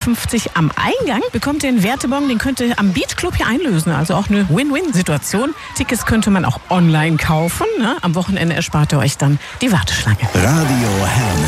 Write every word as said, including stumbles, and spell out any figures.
fünfzig am Eingang. Bekommt ihr einen Wertebon, den könnt ihr am Beach Club hier einlösen. Also auch eine Win-Win-Situation. Tickets könnte man auch online kaufen. Ne? Am Wochenende erspart ihr euch dann die Warteschlange. Radio Herne.